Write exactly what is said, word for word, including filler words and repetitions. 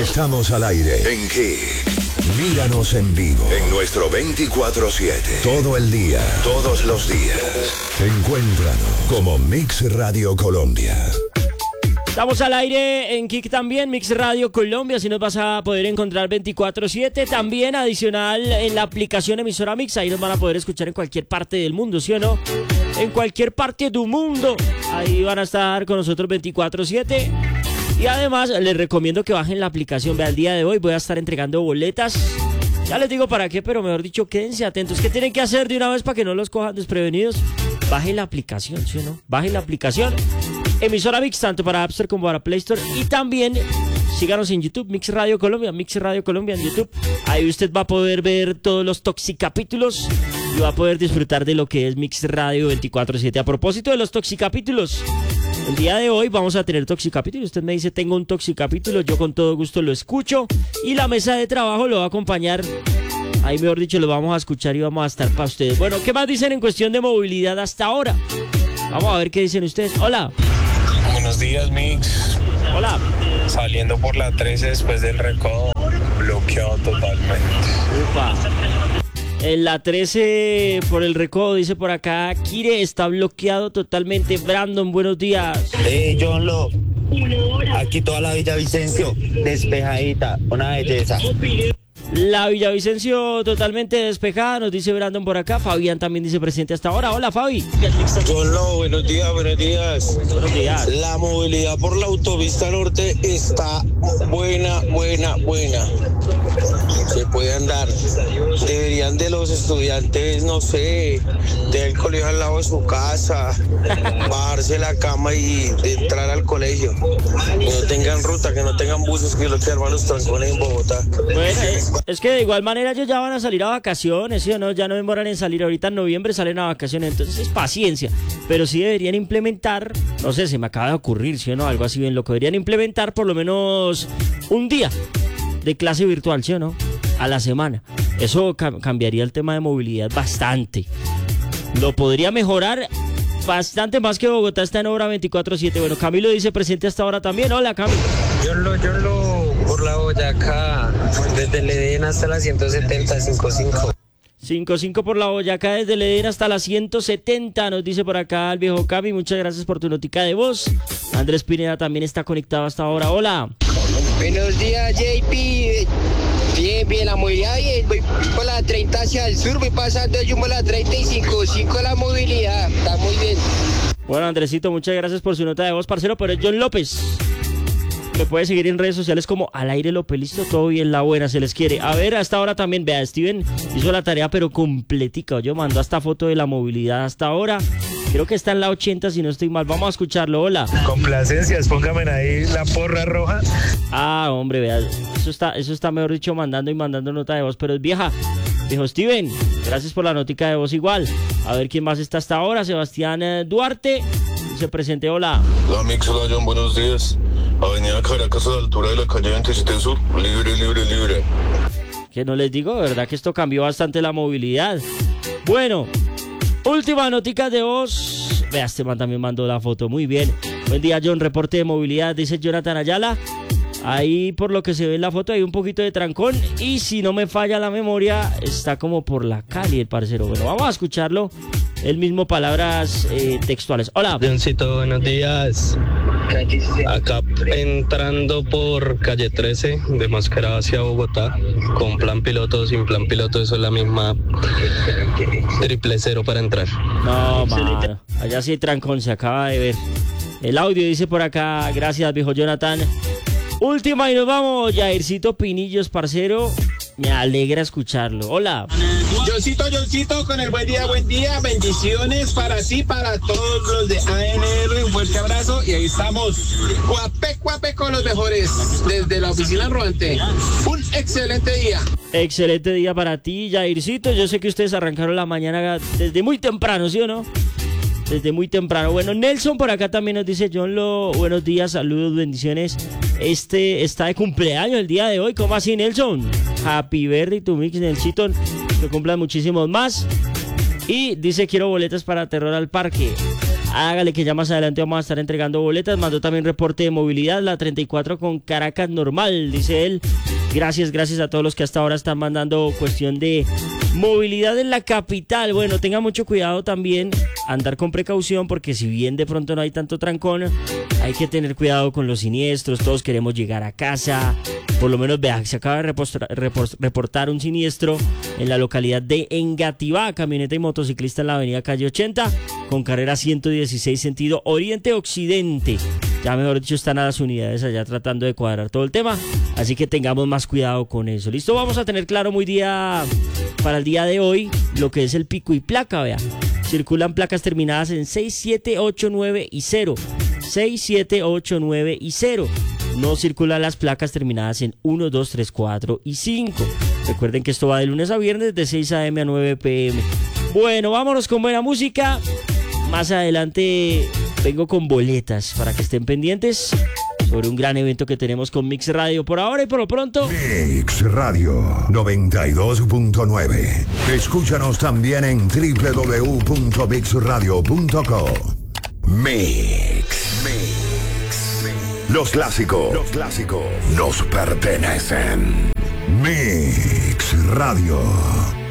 Estamos al aire en Kick. Míranos en vivo en nuestro veinticuatro siete. Todo el día, todos los días. Encuéntranos como Mix Radio Colombia. Estamos al aire en Kick también, Mix Radio Colombia, si nos vas a poder encontrar veinticuatro siete, también adicional en la aplicación emisora Mix, ahí nos van a poder escuchar en cualquier parte del mundo, ¿sí o no? En cualquier parte del mundo, ahí van a estar con nosotros veinticuatro siete. Y además les recomiendo que bajen la aplicación. Vea, el día de hoy voy a estar entregando boletas. Ya les digo para qué, pero mejor dicho, quédense atentos. ¿Qué tienen que hacer de una vez para que no los cojan desprevenidos? Bajen la aplicación, ¿sí o no? Bajen la aplicación. Emisora Mix, tanto para App Store como para Play Store. Y también síganos en YouTube, Mix Radio Colombia, Mix Radio Colombia en YouTube. Ahí usted va a poder ver todos los toxicapítulos y va a poder disfrutar de lo que es Mix Radio veinticuatro siete. A propósito de los toxicapítulos, el día de hoy vamos a tener toxicapítulo. Usted me dice, tengo un toxicapítulo, yo con todo gusto lo escucho. Y la mesa de trabajo lo va a acompañar. Ahí, mejor dicho, lo vamos a escuchar y vamos a estar para ustedes. Bueno, ¿qué más dicen en cuestión de movilidad hasta ahora? Vamos a ver qué dicen ustedes. Hola. Buenos días, Mix. Hola. Saliendo por la trece después del recodo, bloqueado totalmente. Upa. En la trece por el recodo, dice por acá, Kire está bloqueado totalmente. Brandon, buenos días. Hey, John Lo. Aquí toda la Villavicencio, despejadita, una belleza. La Villavicencio totalmente despejada, nos dice Brandon por acá. Fabián también dice presente hasta ahora. Hola, Fabi. John Lo, buenos días, buenos días. Buenos días. La movilidad por la autopista norte está buena, buena, buena. Se puede andar. Deberían de los estudiantes, no sé, del colegio al lado de su casa, bajarse la cama y de entrar al colegio. Que no tengan ruta, que no tengan buses, que lo que arman los trancones en Bogotá. Bueno, es, es que de igual manera ellos ya van a salir a vacaciones, ¿sí o no? Ya no demoran en salir. Ahorita en noviembre salen a vacaciones, entonces es paciencia. Pero sí deberían implementar, no sé, se me acaba de ocurrir, ¿sí o no? Algo así bien loco. Deberían implementar por lo menos un día de clase virtual, ¿sí o no? A la semana. Eso ca- cambiaría el tema de movilidad bastante. Lo podría mejorar bastante más que Bogotá está en obra veinticuatro siete. Bueno, Camilo dice presente hasta ahora también. Hola, Camilo. Yo lo, yo lo, por la Boyacá, desde el Edén hasta la ciento setenta, cinco cinco. cinco cinco por la Boyacá, desde el Edén hasta la ciento setenta, nos dice por acá el viejo Cami. Muchas gracias por tu notica de voz. Andrés Pineda también está conectado hasta ahora. Hola. Buenos días, J P. Bien, bien, la movilidad bien. Voy por la treinta hacia el sur, voy pasando yo por la treinta y cinco cinco la movilidad. Está muy bien. Bueno, Andresito, muchas gracias por su nota de voz, parcero, pero es John López. Me puede seguir en redes sociales como Al Aire López. Listo, todo bien, la buena, se les quiere. A ver, hasta ahora también, vea, Steven hizo la tarea, pero completica. Yo mando esta foto de la movilidad hasta ahora. Creo que está en la ochenta, si no estoy mal. Vamos a escucharlo, hola. Complacencias, póngame ahí la porra roja. Ah, hombre, vea, eso está, eso está mejor dicho mandando y mandando nota de voz, pero es vieja. Dijo Steven, gracias por la notica de voz igual. A ver quién más está hasta ahora. Sebastián eh, Duarte, se presente, hola. Hola, Mix, hola, John, buenos días. Avenida Caracas a la altura de la calle veintisiete Sur, libre, libre, libre. Que no les digo, de verdad que esto cambió bastante la movilidad. Bueno, última notica de voz. Vea, este man también mandó la foto, muy bien. Buen día, John, reporte de movilidad, dice Jonathan Ayala. Ahí por lo que se ve en la foto hay un poquito de trancón y si no me falla la memoria está como por la Cali el parcero. Bueno, vamos a escucharlo. Él mismo palabras eh, textuales. Hola. Johncito, buenos días. Acá entrando por calle trece, de Mascarada hacia Bogotá, con plan piloto, sin plan piloto, eso es la misma triple cero para entrar. No, mano, allá sí hay trancón, se acaba de ver. El audio dice por acá, gracias viejo Jonathan. Última y nos vamos, Jaircito Pinillos, parcero. Me alegra escucharlo. Hola. Johncito, Johncito, con el buen día, buen día. Bendiciones para sí, para todos los de A N R. Un fuerte abrazo. Y ahí estamos, guape, guape con los mejores. Desde la oficina Rodante. Un excelente día. Excelente día para ti, Jaircito. Yo sé que ustedes arrancaron la mañana desde muy temprano, ¿sí o no? Desde muy temprano. Bueno, Nelson por acá también nos dice, John, lo, buenos días, saludos, bendiciones. Este está de cumpleaños el día de hoy. ¿Cómo así, Nelson? Happy birthday to Mix, Nelsito. Que cumplan muchísimos más. Y dice, quiero boletas para Terror al Parque. Hágale que ya más adelante vamos a estar entregando boletas. Mandó también reporte de movilidad, la treinta y cuatro con Caracas normal, dice él. Gracias, gracias a todos los que hasta ahora están mandando cuestión de movilidad en la capital. Bueno, tenga mucho cuidado también, andar con precaución, porque si bien de pronto no hay tanto trancón, hay que tener cuidado con los siniestros. Todos queremos llegar a casa. Por lo menos, vea, se acaba de repostar, repos, reportar un siniestro en la localidad de Engativá. Camioneta y motociclista en la avenida Calle ochenta, con carrera ciento dieciséis, sentido oriente-occidente. Ya mejor dicho, están a las unidades allá tratando de cuadrar todo el tema. Así que tengamos más cuidado con eso. ¿Listo? Vamos a tener claro muy día para el día de hoy lo que es el pico y placa, vea. Circulan placas terminadas en seis, siete, ocho, nueve y cero. seis, siete, ocho, nueve y cero. No circulan las placas terminadas en uno, dos, tres, cuatro y cinco. Recuerden que esto va de lunes a viernes de seis a eme a nueve pe eme. Bueno, vámonos con buena música. Más adelante vengo con boletas para que estén pendientes sobre un gran evento que tenemos con Mix Radio. Por ahora y por lo pronto, Mix Radio noventa y dos punto nueve. Escúchanos también en doble u doble u doble u punto mix radio punto co. Mix. Mix. Los clásicos. Los clásicos nos pertenecen. Mix Radio.